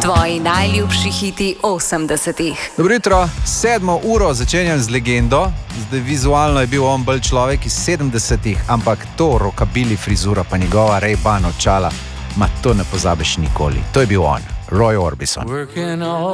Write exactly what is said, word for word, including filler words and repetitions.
Tvoji najljubši hiti osemdesetih. Dobro jutro, sedmo uro začenjam z legendo. Zdaj vizualno je bil on bolj človek iz sedemdesetih, ampak to rockabilly frizura pa njegova Ray-Ban očala, ma to ne pozabiš nikoli. To je bil on, Roy Orbison.